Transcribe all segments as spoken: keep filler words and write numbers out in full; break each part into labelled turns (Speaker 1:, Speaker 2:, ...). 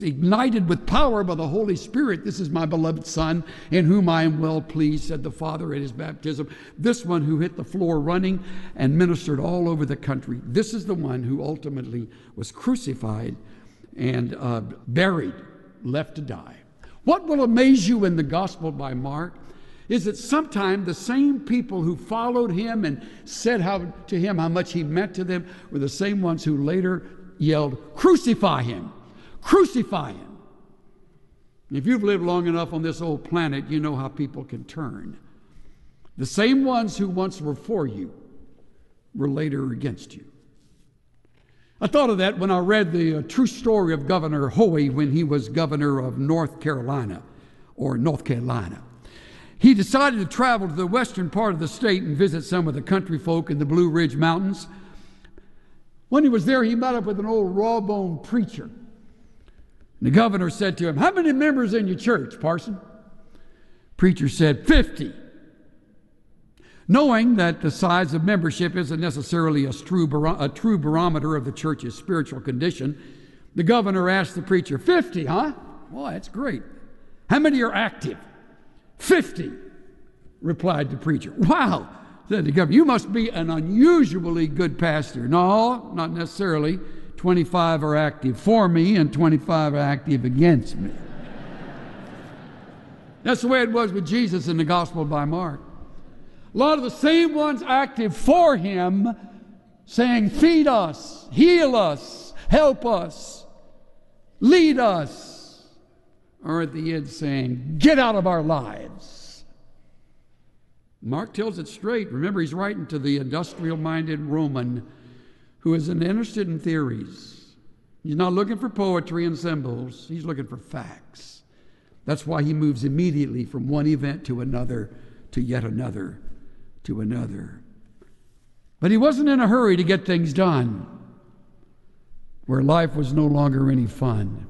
Speaker 1: ignited with power by the Holy Spirit. This is my beloved Son, in whom I am well pleased, said the Father at his baptism. This one who hit the floor running and ministered all over the country. This is the one who ultimately was crucified and uh, buried, left to die. What will amaze you in the Gospel by Mark is that sometime the same people who followed him and said how, to him how much he meant to them were the same ones who later yelled, "Crucify him! Crucify him!" If you've lived long enough on this old planet, you know how people can turn. The same ones who once were for you were later against you. I thought of that when I read the uh, true story of Governor Hoey when he was governor of North Carolina, or North Carolina. He decided to travel to the western part of the state and visit some of the country folk in the Blue Ridge Mountains. When he was there, he met up with an old raw-bone preacher. The governor said to him, "How many members in your church, parson?" Preacher said, fifty. Knowing that the size of membership isn't necessarily a true, bar- a true barometer of the church's spiritual condition, the governor asked the preacher, fifty, huh? Well, that's great. How many are active? fifty, replied the preacher. Wow, said the governor, you must be an unusually good pastor. No, not necessarily. twenty-five are active for me and twenty-five are active against me. That's the way it was with Jesus in the Gospel by Mark. A lot of the same ones active for him, saying, feed us, heal us, help us, lead us, are at the end saying, get out of our lives. Mark tells it straight. Remember, he's writing to the industrial-minded Roman who isn't interested in theories. He's not looking for poetry and symbols. He's looking for facts. That's why he moves immediately from one event to another, to yet another, to another. But he wasn't in a hurry to get things done where life was no longer any fun.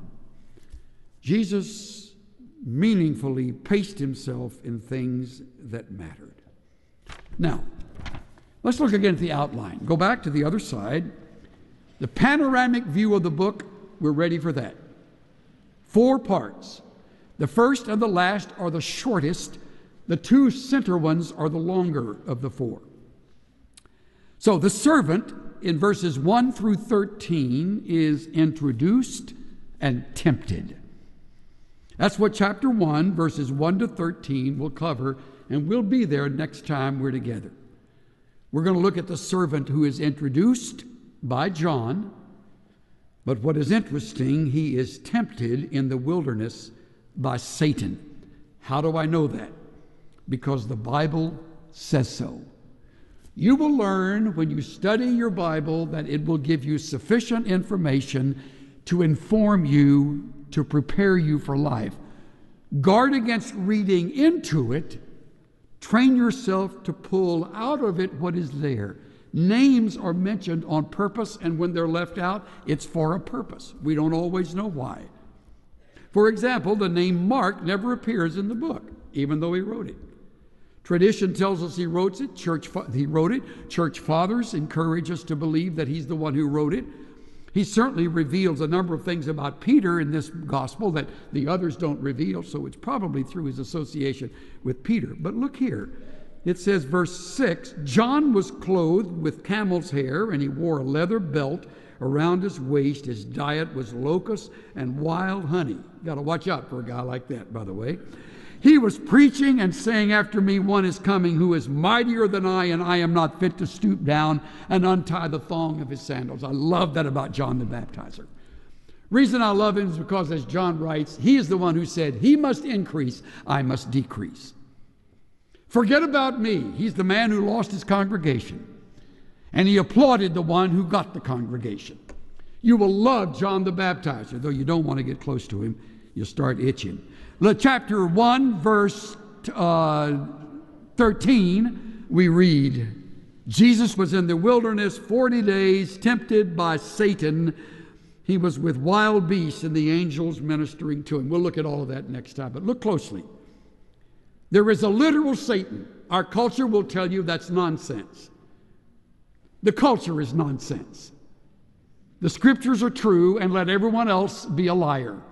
Speaker 1: Jesus meaningfully paced himself in things that mattered. Now, let's look again at the outline. Go back to the other side. The panoramic view of the book, we're ready for that. Four parts. The first and the last are the shortest. The two center ones are the longer of the four. So the servant in verses one through thirteen is introduced and tempted. That's what chapter one, verses one to thirteen will cover, and we'll be there next time we're together. We're going to look at the servant who is introduced by John, but what is interesting, he is tempted in the wilderness by Satan. How do I know that? Because the Bible says so. You will learn when you study your Bible that it will give you sufficient information to inform you, to prepare you for life. Guard against reading into it. Train yourself to pull out of it what is there. Names are mentioned on purpose, and when they're left out, it's for a purpose. We don't always know why. For example, the name Mark never appears in the book, even though he wrote it. Tradition tells us he wrote it. Church, he wrote it. Church fathers encourage us to believe that he's the one who wrote it. He certainly reveals a number of things about Peter in this gospel that the others don't reveal, so it's probably through his association with Peter. But look here. It says, verse six, John was clothed with camel's hair, and he wore a leather belt around his waist. His diet was locusts and wild honey. Got to watch out for a guy like that, by the way. He was preaching and saying, after me one is coming who is mightier than I, and I am not fit to stoop down and untie the thong of his sandals. I love that about John the Baptizer. Reason I love him is because, as John writes, he is the one who said, he must increase, I must decrease. Forget about me. He's the man who lost his congregation, and he applauded the one who got the congregation. You will love John the Baptizer, though you don't want to get close to him. You'll start itching. Chapter one, verse uh, thirteen, we read, Jesus was in the wilderness forty days, tempted by Satan. He was with wild beasts and the angels ministering to him. We'll look at all of that next time, but look closely. There is a literal Satan. Our culture will tell you that's nonsense. The culture is nonsense. The scriptures are true, and let everyone else be a liar.